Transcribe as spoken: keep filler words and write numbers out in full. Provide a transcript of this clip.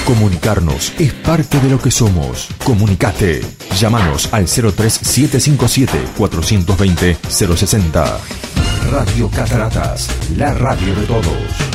Comunicarnos es parte de lo que somos. Comunicate. Llámanos al cero tres siete cinco siete cuatro dos cero cero sesenta. Radio Cataratas, la radio de todos.